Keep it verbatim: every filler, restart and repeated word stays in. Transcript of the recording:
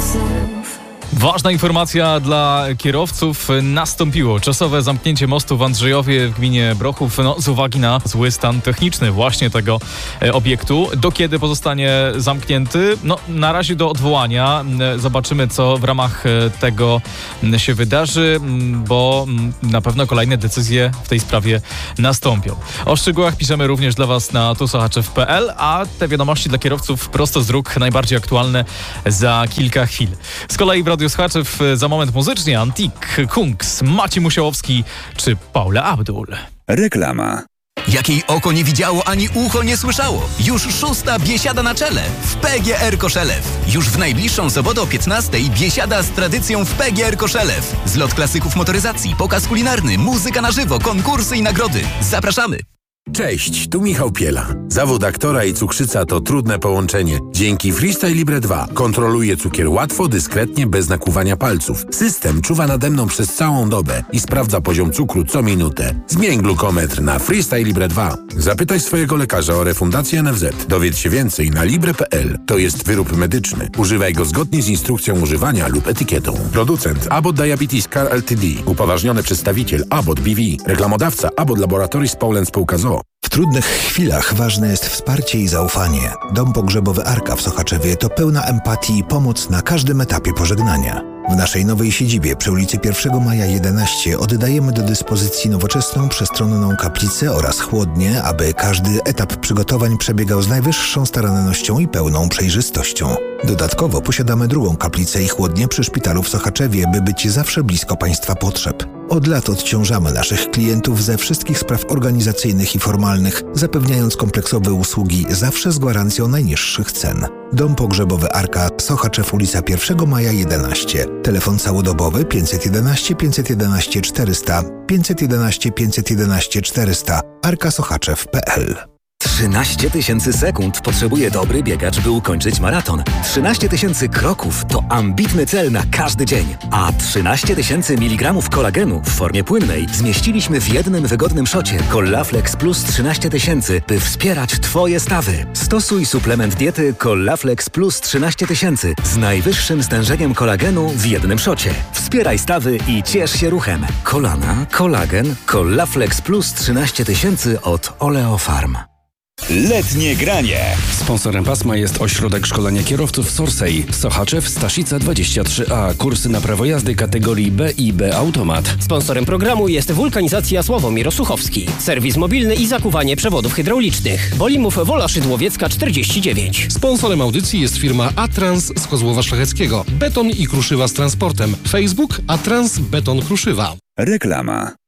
Ważna informacja dla kierowców. Nastąpiło czasowe zamknięcie mostu w Andrzejowie w gminie Brochów no, z uwagi na zły stan techniczny właśnie tego e, obiektu. Do kiedy pozostanie zamknięty? No, na razie do odwołania. Zobaczymy, co w ramach e, tego się wydarzy, bo na pewno kolejne decyzje w tej sprawie nastąpią. O szczegółach piszemy również dla Was na tu sochaczew kropka p l, a te wiadomości dla kierowców prosto z dróg najbardziej aktualne za kilka chwil. Z kolei w Radiu Sochaczew za moment muzycznie Antik, Kungs, Maciej Musiałowski czy Paula Abdul. Reklama. Jakiej oko nie widziało, ani ucho nie słyszało. Już szósta biesiada na czele w P G R Koszelew. Już w najbliższą sobotę o piętnastej biesiada z tradycją w P G R Koszelew. Zlot klasyków motoryzacji, pokaz kulinarny, muzyka na żywo, konkursy i nagrody. Zapraszamy! Cześć, tu Michał Piela. Zawód aktora i cukrzyca to trudne połączenie. Dzięki Freestyle Libre dwa kontroluję cukier łatwo, dyskretnie, bez nakłuwania palców. System czuwa nade mną przez całą dobę i sprawdza poziom cukru co minutę. Zmień glukometr na Freestyle Libre dwa. Zapytaj swojego lekarza o refundację N F Z. Dowiedz się więcej na libre kropka p l. To jest wyrób medyczny. Używaj go zgodnie z instrukcją używania lub etykietą. Producent Abbott Diabetes Care Ltd. Upoważniony przedstawiciel Abbott B V. Reklamodawca Abbott Laboratories Poland Spółka z o o. W trudnych chwilach ważne jest wsparcie i zaufanie. Dom pogrzebowy Arka w Sochaczewie to pełna empatii i pomoc na każdym etapie pożegnania. W naszej nowej siedzibie przy ulicy pierwszego maja jedenaście oddajemy do dyspozycji nowoczesną, przestronną kaplicę oraz chłodnię, aby każdy etap przygotowań przebiegał z najwyższą starannością i pełną przejrzystością. Dodatkowo posiadamy drugą kaplicę i chłodnię przy szpitalu w Sochaczewie, by być zawsze blisko Państwa potrzeb. Od lat odciążamy naszych klientów ze wszystkich spraw organizacyjnych i formalnych, zapewniając kompleksowe usługi zawsze z gwarancją najniższych cen. Dom pogrzebowy Arka, Sochaczew, ulica pierwszego maja jedenaście. Telefon całodobowy pięćset jedenaście pięćset jedenaście czterysta, pięćset jedenaście pięćset jedenaście czterysta, arka sochaczew kropka p l. trzynaście tysięcy sekund potrzebuje dobry biegacz, by ukończyć maraton. trzynaście tysięcy kroków to ambitny cel na każdy dzień. A trzynaście tysięcy miligramów kolagenu w formie płynnej zmieściliśmy w jednym wygodnym szocie Collaflex Plus trzynaście tysięcy, by wspierać Twoje stawy. Stosuj suplement diety Collaflex Plus trzynaście tysięcy z najwyższym stężeniem kolagenu w jednym szocie. Wspieraj stawy i ciesz się ruchem. Kolana, kolagen, Collaflex Plus trzynaście tysięcy od Oleofarm. Letnie granie. Sponsorem pasma jest Ośrodek Szkolenia Kierowców Sorsej. Sochaczew, Staszica dwadzieścia trzy a. Kursy na prawo jazdy kategorii B i B Automat. Sponsorem programu jest Wulkanizacja Sławomir Osuchowski. Serwis mobilny i zakuwanie przewodów hydraulicznych. Wolimów Wola Szydłowiecka czterdzieści dziewięć. Sponsorem audycji jest firma Atrans z Kozłowa Szlacheckiego. Beton i kruszywa z transportem. Facebook Atrans Beton Kruszywa. Reklama.